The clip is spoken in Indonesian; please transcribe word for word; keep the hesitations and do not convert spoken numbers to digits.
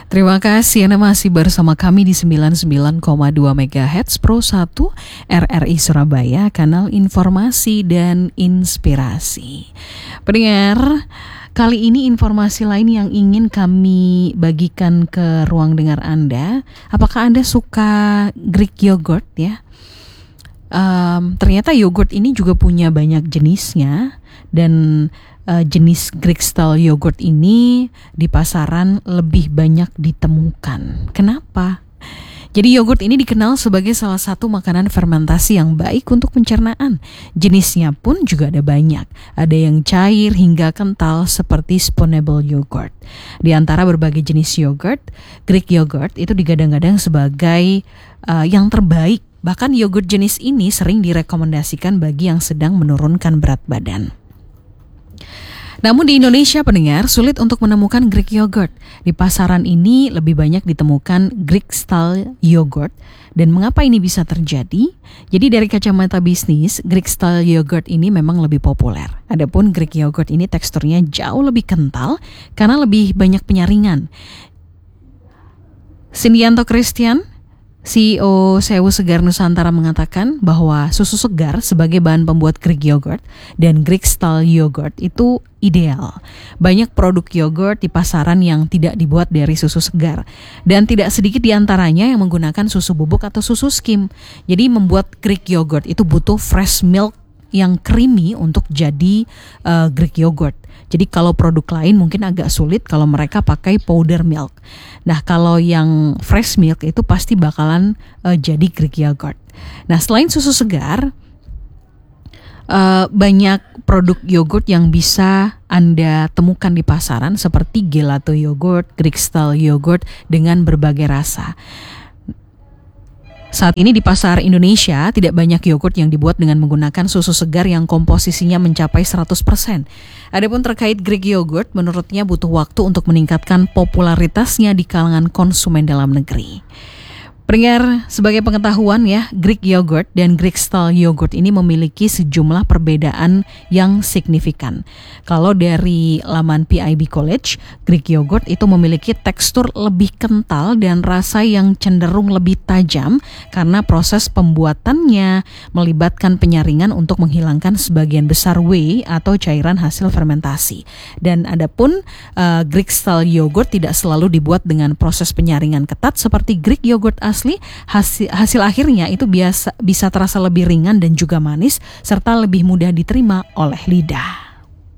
Terima kasih Anda masih bersama kami di sembilan puluh sembilan koma dua megahertz Pro satu R R I Surabaya, kanal informasi dan inspirasi. Pendengar, kali ini informasi lain yang ingin kami bagikan ke ruang dengar Anda. Apakah Anda suka Greek yogurt ya? Um, ternyata yogurt ini juga punya banyak jenisnya, dan uh, jenis Greek style yogurt ini di pasaran lebih banyak ditemukan. Kenapa? Jadi yogurt ini dikenal sebagai salah satu makanan fermentasi yang baik untuk pencernaan. Jenisnya pun juga ada banyak. Ada yang cair hingga kental seperti spoonable yogurt. Di antara berbagai jenis yogurt, Greek yogurt itu digadang-gadang sebagai uh, yang terbaik. Bahkan yogurt jenis ini sering direkomendasikan bagi yang sedang menurunkan berat badan. Namun di Indonesia, pendengar, sulit untuk menemukan Greek yogurt. Di pasaran ini lebih banyak ditemukan Greek style yogurt. Dan mengapa ini bisa terjadi? Jadi dari kacamata bisnis, Greek style yogurt ini memang lebih populer. Adapun Greek yogurt ini teksturnya jauh lebih kental karena lebih banyak penyaringan. Sindianto Christian, C E O Sewu Segar Nusantara, mengatakan bahwa susu segar sebagai bahan pembuat Greek yogurt dan Greek style yogurt itu ideal. Banyak produk yogurt di pasaran yang tidak dibuat dari susu segar, dan tidak sedikit di antaranya yang menggunakan susu bubuk atau susu skim. Jadi membuat Greek yogurt itu butuh fresh milk yang creamy untuk jadi uh, Greek yogurt. Jadi kalau produk lain mungkin agak sulit kalau mereka pakai powder milk. Nah, kalau yang fresh milk itu pasti bakalan uh, jadi Greek yogurt. Nah, selain susu segar, uh, banyak produk yogurt yang bisa Anda temukan di pasaran seperti gelato yogurt, Greek style yogurt dengan berbagai rasa. Saat ini di pasar Indonesia tidak banyak yogurt yang dibuat dengan menggunakan susu segar yang komposisinya mencapai seratus persen. Adapun terkait Greek yogurt, menurutnya butuh waktu untuk meningkatkan popularitasnya di kalangan konsumen dalam negeri. Pendengar, sebagai pengetahuan ya, Greek yogurt dan Greek style yogurt ini memiliki sejumlah perbedaan yang signifikan. Kalau dari laman P I B College, Greek yogurt itu memiliki tekstur lebih kental dan rasa yang cenderung lebih tajam karena proses pembuatannya melibatkan penyaringan untuk menghilangkan sebagian besar whey atau cairan hasil fermentasi. Dan adapun uh, Greek style yogurt tidak selalu dibuat dengan proses penyaringan ketat seperti Greek yogurt asli. Hasil, hasil akhirnya itu biasa bisa terasa lebih ringan dan juga manis serta lebih mudah diterima oleh lidah.